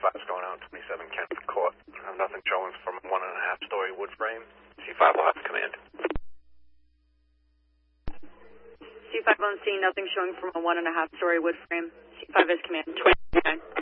C5 is going out 27 Kenneth Court. I have nothing showing from a 1.5-story wood frame. C5 will have command. C5 on scene, nothing showing from a 1.5-story wood frame. C5 is command 29.